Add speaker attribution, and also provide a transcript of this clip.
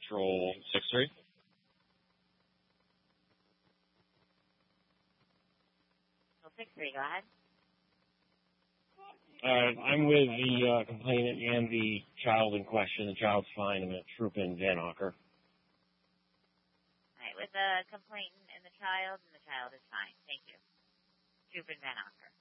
Speaker 1: Patrol 6-3.
Speaker 2: Well, 6-3, go ahead.
Speaker 1: I'm with the complainant and the child in question. The child's fine. I'm at Troop in Van Auker.
Speaker 2: All right, with the complainant and the child is fine. Thank you. Troop in Van Auker.